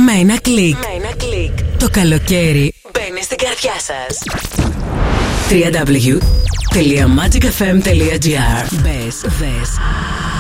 Με ένα κλικ. Το καλοκαίρι μπαίνει στην καρδιά σας. www.magicfm.gr. Μπες, δες